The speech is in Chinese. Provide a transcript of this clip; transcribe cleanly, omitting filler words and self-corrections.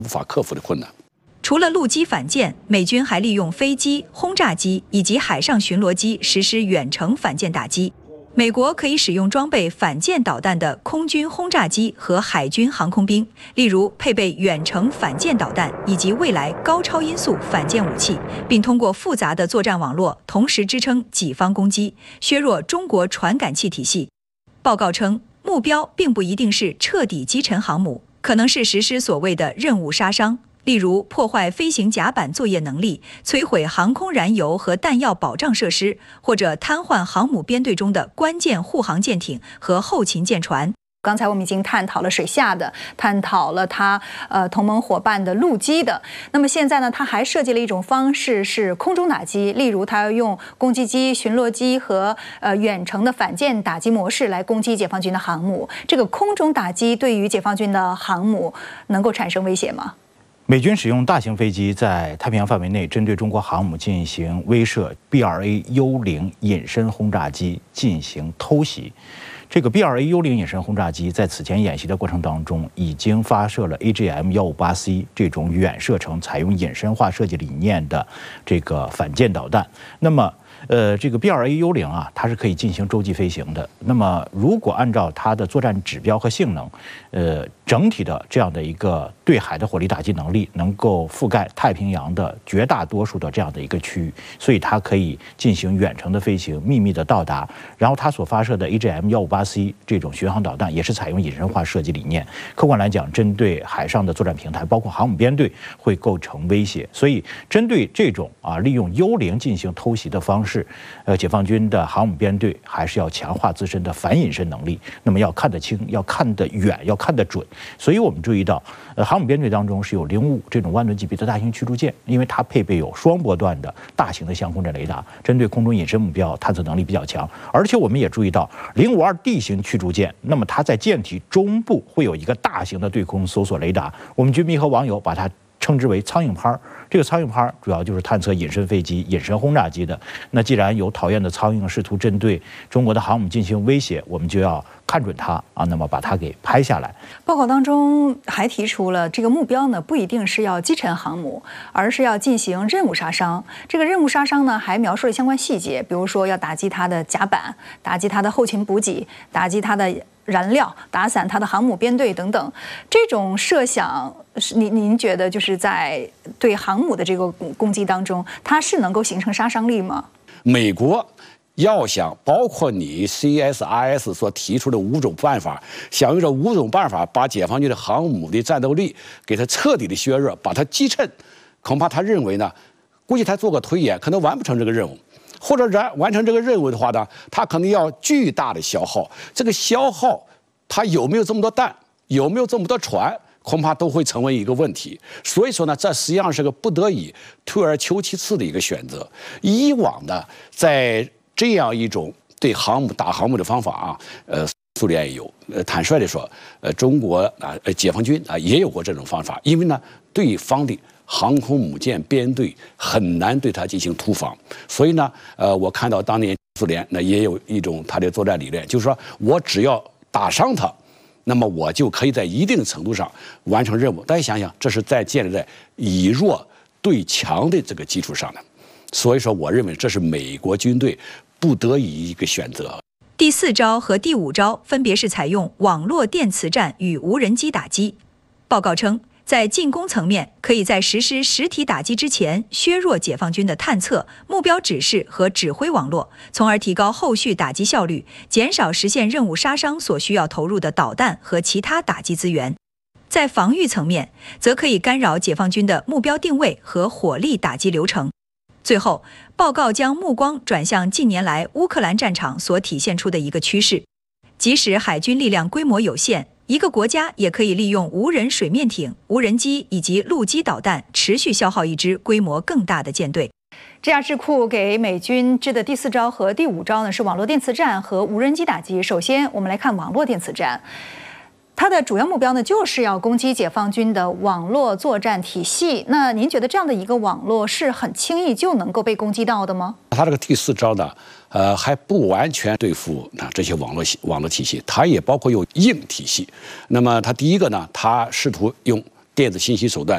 无法克服的困难。 除了陆基反舰，美军还利用飞机、轰炸机以及海上巡逻机实施远程反舰打击。美国可以使用装备反舰导弹的空军轰炸机和海军航空兵，例如配备远程反舰导弹以及未来高超音速反舰武器，并通过复杂的作战网络同时支撑己方攻击，削弱中国传感器体系。报告称，目标并不一定是彻底击沉航母，可能是实施所谓的任务杀伤。例如破坏飞行甲板作业能力、摧毁航空燃油和弹药保障设施，或者瘫痪航母编队中的关键护航舰艇和后勤舰船。 刚才我们已经探讨了水下的，探讨了它同盟伙伴的陆基的。那么现在呢，它还设计了一种方式是空中打击，例如它要用攻击机、巡逻机和远程的反舰打击模式来攻击解放军的航母。这个空中打击对于解放军的航母能够产生威胁吗？ 美军使用大型飞机在太平洋范围内针对中国航母进行威慑 B-2A-10隐身轰炸机进行偷袭。这个 B-2A-10隐身轰炸机在此前演习的过程当中，已经发射了 AGM-158C 这种远射程、采用隐身化设计理念的这个反舰导弹。那么这个 B-2A-10啊，它是可以进行洲际飞行的。那么，如果按照它的作战指标和性能，整体的这样的一个对海的火力打击能力，能够覆盖太平洋的绝大多数的这样的一个区域，所以它可以进行远程的飞行、秘密的到达。然后，它所发射的 AGM-158C 这种巡航导弹，也是采用隐身化设计理念。客观来讲，针对海上的作战平台，包括航母编队，会构成威胁。所以，针对这种利用幽灵进行偷袭的方式，解放军的航母编队还是要强化自身的反隐身能力。那么要看得清，要看得远，要看得准。所以我们注意到，航母编队当中是有05这种万吨级别的大型驱逐舰，因为它配备有双波段的大型的相控阵雷达，针对空中隐身目标探测能力比较强。而且我们也注意到052D 型驱逐舰，那么它在舰体中部会有一个大型的对空搜索雷达，我们军迷和网友把它称之为苍蝇拍。这个苍蝇拍主要就是探测隐身飞机、隐身轰炸机的。那既然有讨厌的苍蝇试图针对中国的航母进行威胁，我们就要看准它那么把它给拍下来。 报告当中还提出了这个目标呢，不一定是要击沉航母，而是要进行任务杀伤。这个任务杀伤呢，还描述了相关细节，比如说要打击它的甲板，打击它的后勤补给，打击它的燃料，打散它的航母编队等等。这种设想，您觉得就是在对航母的这个攻击当中，它是能够形成杀伤力吗？ 美国要想包括你 CSIS 所提出的5种办法，想用这5种办法把解放军的航母的战斗力给它彻底的削弱，把它击沉，恐怕他认为呢，估计他做个推演，可能完不成这个任务。或者完成这个任务的话呢，他可能要巨大的消耗。这个消耗，他有没有这么多弹，有没有这么多船，恐怕都会成为一个问题。所以说呢，这实际上是个不得已、退而求其次的一个选择。以往的在这样一种对打航母的方法苏联也有。坦率地说，中国解放军也有过这种方法，因为呢，对方的航空母舰编队很难对它进行突防，所以呢，我看到当年苏联也有一种它的作战理念，就是说我只要打伤它，那么我就可以在一定程度上完成任务。大家想想，这是建立在以弱对强的这个基础上的，所以说我认为这是美国军队不得已一个选择。 第4招和第5招分别是采用网络电磁战与无人机打击。报告称，在进攻层面，可以在实施实体打击之前削弱解放军的探测、目标指示和指挥网络，从而提高后续打击效率，减少实现任务杀伤所需要投入的导弹和其他打击资源。在防御层面，则可以干扰解放军的目标定位和火力打击流程。最后，报告将目光转向近年来乌克兰战场所体现出的一个趋势：即使海军力量规模有限，一个国家也可以利用无人水面艇、无人机以及陆基导弹持续消耗一支规模更大的舰队。 这家智库给美军制的第4招和第5招呢，是网络电磁战和无人机打击。首先，我们来看网络电磁战。它的主要目标呢，就是要攻击解放军的网络作战体系。那您觉得这样的一个网络是很轻易就能够被攻击到的吗？ 它这个第4招呢，还不完全对付这些网络体系，它也包括有硬体系。那么它第一个呢，它试图用电子信息手段